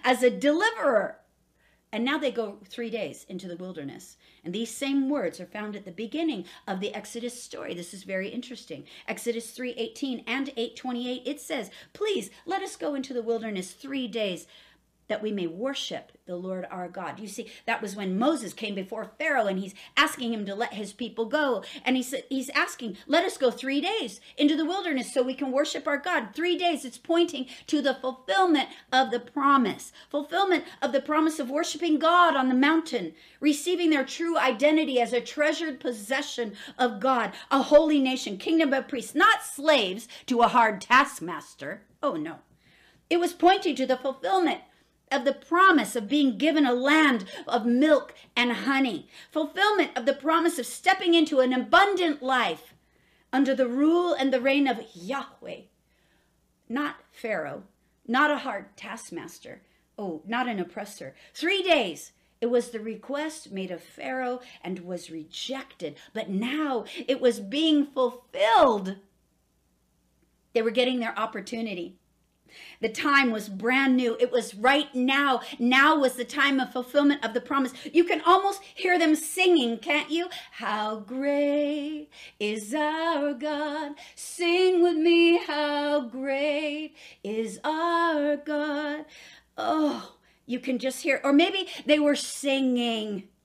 as a deliverer. And now they go 3 days into the wilderness. And these same words are found at the beginning of the Exodus story. This is very interesting. Exodus 3:18 and 8:28, it says, please let us go into the wilderness 3 days that we may worship the Lord our God. You see, that was when Moses came before Pharaoh and he's asking him to let his people go. And he's asking, let us go 3 days into the wilderness so we can worship our God. 3 days, it's pointing to the fulfillment of the promise. Fulfillment of the promise of worshiping God on the mountain, receiving their true identity as a treasured possession of God, a holy nation, kingdom of priests, not slaves to a hard taskmaster. Oh no. It was pointing to the fulfillment of the promise of being given a land of milk and honey. Fulfillment of the promise of stepping into an abundant life under the rule and the reign of Yahweh. Not Pharaoh, not a hard taskmaster. Oh, not an oppressor. 3 days. It was the request made of Pharaoh and was rejected. But now it was being fulfilled. They were getting their opportunity. The time was brand new. It was right now. Now was the time of fulfillment of the promise. You can almost hear them singing, can't you? How great is our God. Sing with me, how great is our God. Oh, you can just hear, or maybe they were singing.